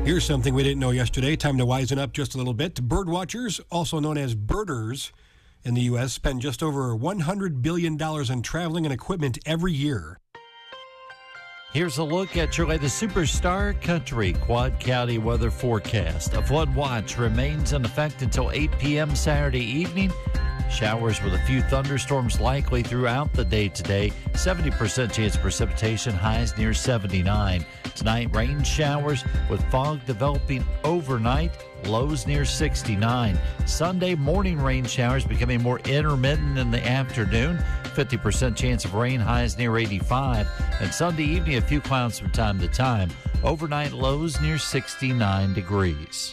Here's something we didn't know yesterday. Time to wisen up just a little bit. Bird watchers, also known as birders in the U.S., spend just over $100 billion on traveling and equipment every year. Here's a look at your latest Superstar Country Quad County weather forecast. A flood watch remains in effect until 8 p.m. Saturday evening. Showers with a few thunderstorms likely throughout the day today. 70% chance of precipitation, highs near 79. Tonight, rain showers with fog developing overnight, lows near 69. Sunday, morning rain showers becoming more intermittent in the afternoon. 50% chance of rain, highs near 85. And Sunday evening, a few clouds from time to time. Overnight lows near 69 degrees.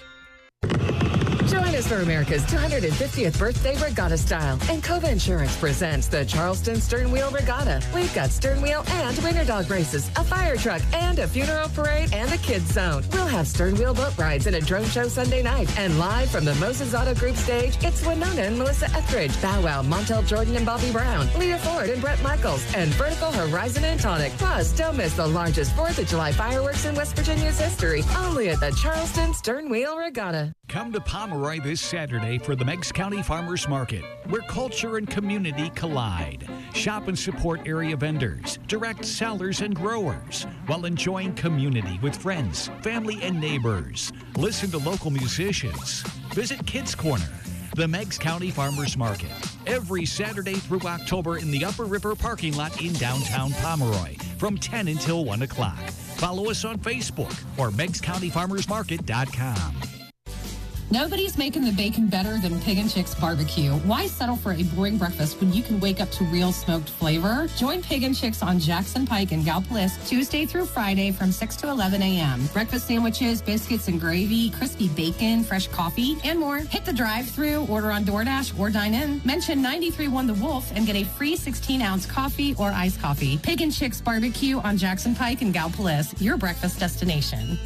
Join us for America's 250th birthday regatta style. And Cova Insurance presents the Charleston Stern Wheel Regatta. We've got stern wheel and winter dog races, a fire truck, and a funeral parade, and a kids zone. We'll have stern wheel boat rides and a drone show Sunday night. And live from the Moses Auto Group stage, it's Winona and Melissa Etheridge, Bow Wow, Montel Jordan and Bobby Brown, Leah Ford and Brett Michaels, and Vertical Horizon and Tonic. Plus, don't miss the largest 4th of July fireworks in West Virginia's history. Only at the Charleston Stern Wheel Regatta. Come to Pomeroy this Saturday for the Meigs County Farmers Market, where culture and community collide. Shop and support area vendors, direct sellers and growers, while enjoying community with friends, family, and neighbors. Listen to local musicians. Visit Kids Corner. The Meigs County Farmers Market, every Saturday through October in the Upper River parking lot in downtown Pomeroy, from 10 until 1 o'clock. Follow us on Facebook or MeigsCountyFarmersMarket.com. Nobody's making the bacon better than Pig and Chicks Barbecue. Why settle for a boring breakfast when you can wake up to real smoked flavor? Join Pig and Chicks on Jackson Pike in Gallipolis Tuesday through Friday from 6 to 11 a.m. Breakfast sandwiches, biscuits and gravy, crispy bacon, fresh coffee, and more. Hit the drive-thru, order on DoorDash, or dine in. Mention 93.1 The Wolf and get a free 16-ounce coffee or iced coffee. Pig and Chicks Barbecue on Jackson Pike in Gallipolis, your breakfast destination.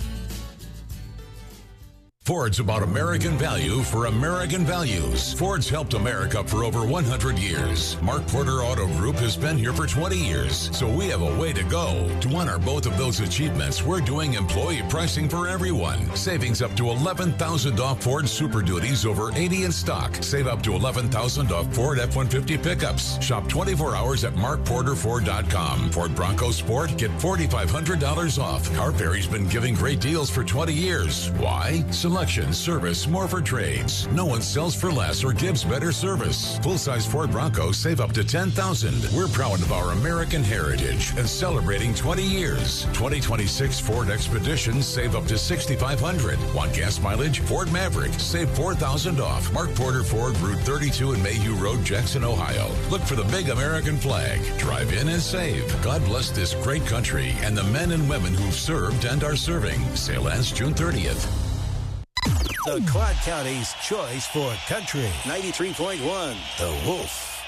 Ford's about American value for American values. Ford's helped America for over 100 years. Mark Porter Auto Group has been here for 20 years, so we have a way to go. To honor both of those achievements, we're doing employee pricing for everyone. Savings up to $11,000 off Ford Super Duties, over 80 in stock. Save up to $11,000 off Ford F-150 pickups. Shop 24 hours at markporterford.com. Ford Bronco Sport, get $4,500 off. Car Ferry's been giving great deals for 20 years. Why? Selection, service, more for trades. No one sells for less or gives better service. Full-size Ford Bronco save up to $10,000. We're proud of our American heritage and celebrating 20 years. 2026 Ford Expedition save up to $6,500. Want gas mileage? Ford Maverick save $4,000 off. Mark Porter Ford, Route 32 and Mayhew Road, Jackson, Ohio. Look for the big American flag. Drive in and save. God bless this great country and the men and women who've served and are serving. Sale ends June 30th. The Quad County's choice for country. 93.1 The Wolf.